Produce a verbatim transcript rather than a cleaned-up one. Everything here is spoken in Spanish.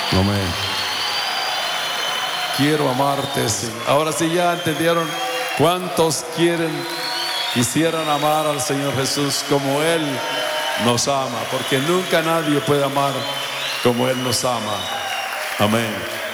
Amén. Quiero amarte, Señor. Ahora sí ya entendieron cuántos quieren, quisieran amar al Señor Jesús como Él nos ama, porque nunca nadie puede amar como Él nos ama. Amén.